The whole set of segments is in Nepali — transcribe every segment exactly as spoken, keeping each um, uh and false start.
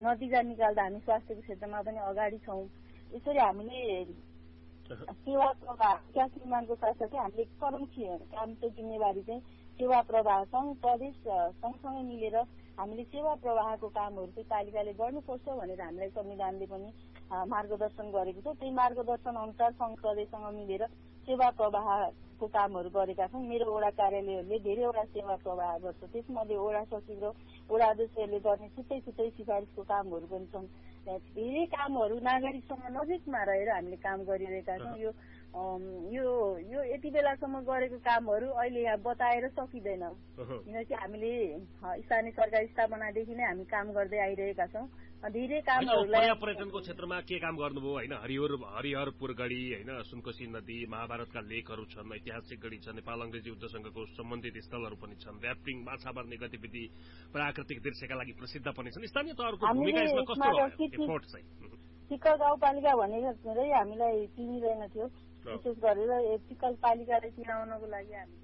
नतिजा निकाल्दा हामी स्वास्थ्यको क्षेत्रमा पनि अगाडि छौँ। यसरी हामीले सेवा प्रवाह विकास निर्माणको साथसाथै हामीले प्रमुख काम चाहिँ जिम्मेवारी चाहिँ सेवा प्रवाह सङ्घ प्रदेश सँगसँगै मिलेर हामीले सेवा प्रवाहको कामहरू चाहिँ पालिकाले गर्नुपर्छ भनेर हामीलाई संविधानले पनि मार्गदर्शन गरेको छ। त्यही मार्गदर्शन अनुसार सङ्घ प्रदेशसँग मिलेर सेवा प्रवाहको कामहरू गरेका छौँ। मेरो वडा कार्यालयहरूले धेरैवटा सेवा प्रवाह गर्छ। त्यसमध्ये वडा सचिव र वडा अध्यक्षहरूले गर्ने छुट्टै छुट्टै सिफारिसको कामहरू पनि छन्। धेरै कामहरू नागरिकसँग नजिकमा रहेर हामीले काम गरिरहेका छौँ। यो यो यो यति बेलासम्म गरेको कामहरू अहिले यहाँ बताएर सकिँदैन, किनकि हामीले स्थानीय सरकारी स्थापनादेखि नै हामी काम गर्दै आइरहेका छौँ। धेरै कामहरूलाई पर्यटनको क्षेत्रमा के काम गर्नुभयो होइन? हरिहर हरिहरपुर गढी होइन, सुनकोशी नदी, महाभारतका लेखहरू छन्, ऐतिहासिक गढी छ, नेपाल अंग्रेजी युद्ध संघको सम्बन्धित स्थलहरू पनि छन्, र्याफ्टिङ, माछा मार्ने गतिविधि, प्राकृतिक दृश्यका लागि प्रसिद्ध पनि छन्। स्थानीय तहहरूको भूमिका यसमा कस्तो रह्यो? एफोर्ट चाहिँ सिक्कल गाउँपालिका भनेरै हामीलाई चिनिँदैन थियो। विशेष गरेर सिक्कल पालिकाले चिनाउनको लागि हामी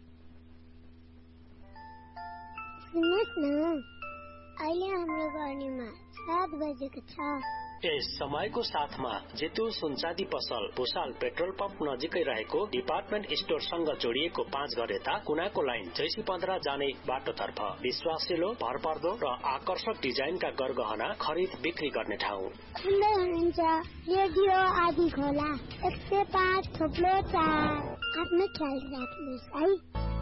अहिले हाम्रो गर्नेमा सात बजेको छ। यस समयको साथमा जेतु सुनचाँदी पसल भुसाल पेट्रोल पम्प नजिकै रहेको डिपार्टमेन्ट स्टोरसँग जोडिएको पाँच घर यता कुनाको लाइन जैसी पन्ध्र जाने बाटोतर्फ विश्वासिलो, भरपर्दो र आकर्षक डिजाइनका गरगहना खरिद बिक्री गर्ने ठाउँ। सुन्दै हुनुहुन्छ रेडियो आदि खोला एक सय पाँच थोप्लो चार। आफ्नो ख्याल राख्नुहोस् है।